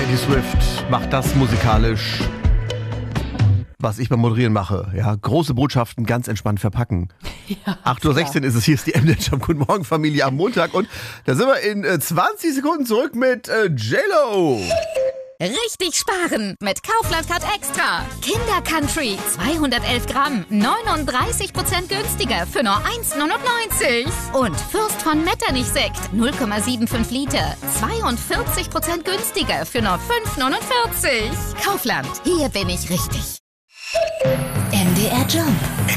Dirty Swift macht das musikalisch, was ich beim Moderieren mache. Ja, große Botschaften ganz entspannt verpacken. Ja, 8:16 Uhr ist es, hier ist die MDJ Guten Morgen Familie am Montag und da sind wir in 20 Sekunden zurück mit JLo. Richtig sparen mit Kaufland Card Extra. Kinder Country 211 Gramm, 39% günstiger für nur 1,99. Und Fürst von Metternich Sekt 0,75 Liter, 42% günstiger für nur 5,49. Kaufland, hier bin ich richtig. MDR Jump.